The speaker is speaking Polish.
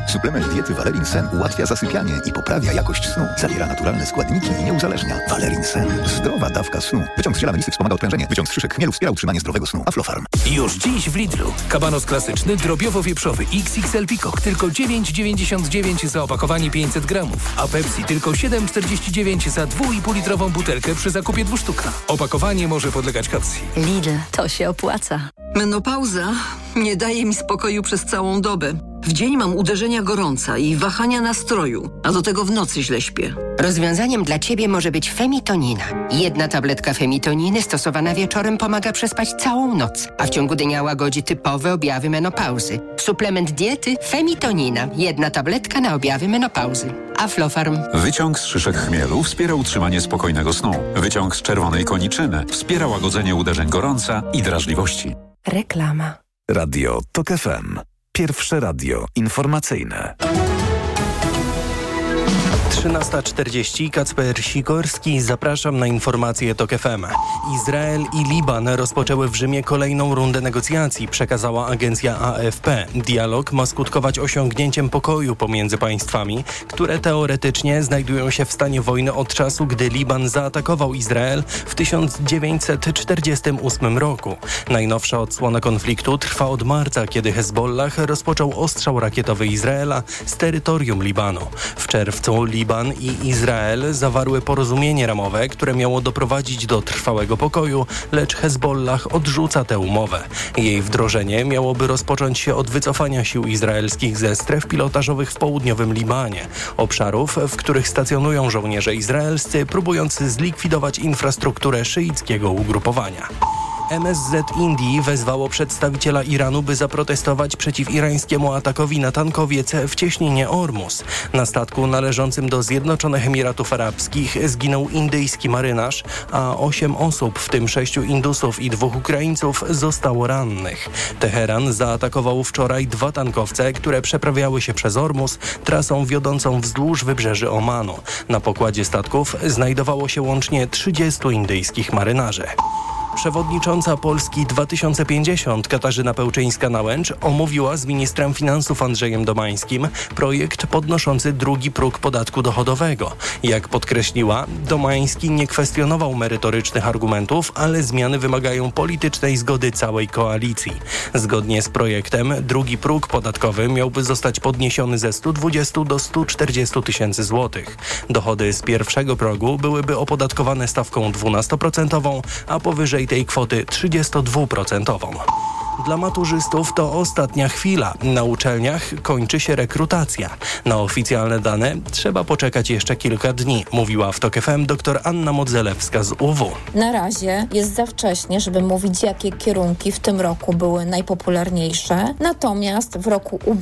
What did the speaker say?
Suplement diety Valerin Sen ułatwia zasypianie i poprawia jakość snu. Zawiera naturalne składniki i nie uzależnia. Valerin Sen. Zdrowa dawka snu. Wyciąg z ziela melisy wspomaga odprężenie. Wyciąg z szyszek chmielu wspiera utrzymanie zdrowego snu. Aflofarm. Już dziś w Lidlu. Kabanos klasyczny, drobiowo-wieprzowy XXL Peacock tylko 9,99 za opakowanie 500 gramów. A Pepsi tylko 7,49 za 2,5 litrową butelkę przy zakupie 2 sztuk. Opakowanie może podlegać kaucji. Lidl, to się opłaca. Menopauza nie daje mi spokoju przez całą dobę. W dzień mam uderzenia gorąca i wahania nastroju, a do tego w nocy źle śpię. Rozwiązaniem dla Ciebie może być Femitonina. 1 tabletka Femitoniny stosowana wieczorem pomaga przespać całą noc, a w ciągu dnia łagodzi typowe objawy menopauzy. Suplement diety Femitonina. 1 tabletka na objawy menopauzy. Aflofarm. Wyciąg z szyszek chmielu wspiera utrzymanie spokojnego snu. Wyciąg z czerwonej koniczyny wspiera łagodzenie uderzeń gorąca i drażliwości. Reklama. Radio TOK FM. Pierwsze radio informacyjne. 13:40. Kacper Sikorski. Zapraszam na informacje TOK FM. Izrael i Liban rozpoczęły w Rzymie kolejną rundę negocjacji, przekazała agencja AFP. Dialog ma skutkować osiągnięciem pokoju pomiędzy państwami, które teoretycznie znajdują się w stanie wojny od czasu, gdy Liban zaatakował Izrael w 1948 roku. Najnowsza odsłona konfliktu trwa od marca, kiedy Hezbollah rozpoczął ostrzał rakietowy Izraela z terytorium Libanu. W czerwcu Liban i Izrael zawarły porozumienie ramowe, które miało doprowadzić do trwałego pokoju, lecz Hezbollah odrzuca tę umowę. Jej wdrożenie miałoby rozpocząć się od wycofania sił izraelskich ze stref pilotażowych w południowym Libanie, obszarów, w których stacjonują żołnierze izraelscy, próbując zlikwidować infrastrukturę szyickiego ugrupowania. MSZ Indii wezwało przedstawiciela Iranu, by zaprotestować przeciw irańskiemu atakowi na tankowiec w cieśninie Ormus. Na statku należącym do Zjednoczonych Emiratów Arabskich zginął indyjski marynarz, a 8 osób, w tym 6 Indusów i 2 Ukraińców, zostało rannych. Teheran zaatakował wczoraj 2 tankowce, które przeprawiały się przez Ormus trasą wiodącą wzdłuż wybrzeży Omanu. Na pokładzie statków znajdowało się łącznie 30 indyjskich marynarzy. Przewodnicząca Polski 2050 Katarzyna Pełczyńska-Nałęcz omówiła z ministrem finansów Andrzejem Domańskim projekt podnoszący drugi próg podatku dochodowego. Jak podkreśliła, Domański nie kwestionował merytorycznych argumentów, ale zmiany wymagają politycznej zgody całej koalicji. Zgodnie z projektem drugi próg podatkowy miałby zostać podniesiony ze 120 do 140 tysięcy złotych. Dochody z pierwszego progu byłyby opodatkowane stawką 12%, a powyżej tej kwoty 32%. Dla maturzystów to ostatnia chwila. Na uczelniach kończy się rekrutacja. Na oficjalne dane trzeba poczekać jeszcze kilka dni, mówiła w TOK FM dr Anna Modzelewska z UW. Na razie jest za wcześnie, żeby mówić, jakie kierunki w tym roku były najpopularniejsze. Natomiast w roku